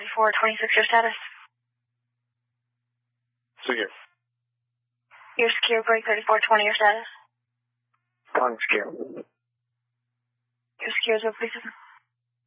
3426, your status? Secure. You're secure, break 3420, your status? Unsecure. You're secure, so please.